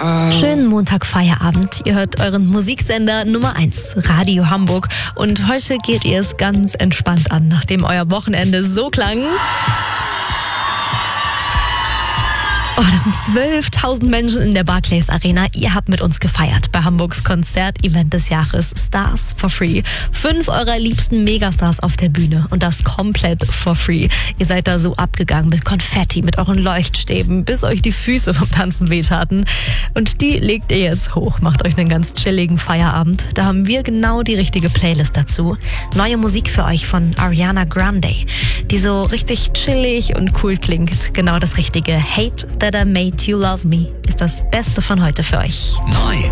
Schönen Montag-Feierabend. Ihr hört euren Musiksender Nummer 1, Radio Hamburg. Und heute geht ihr es ganz entspannt an, nachdem euer Wochenende so klang. Oh, das sind 12.000 Menschen in der Barclays Arena. Ihr habt mit uns gefeiert bei Hamburgs Konzert-Event des Jahres Stars for Free. 5 eurer liebsten Megastars auf der Bühne und das komplett for free. Ihr seid da so abgegangen mit Konfetti, mit euren Leuchtstäben, bis euch die Füße vom Tanzen wehtaten. Und die legt ihr jetzt hoch, macht euch einen ganz chilligen Feierabend. Da haben wir genau die richtige Playlist dazu. Neue Musik für euch von Ariana Grande, die so richtig chillig und cool klingt. Genau das Richtige. Hate That I Made You Love Me ist das Beste von heute für euch. Neu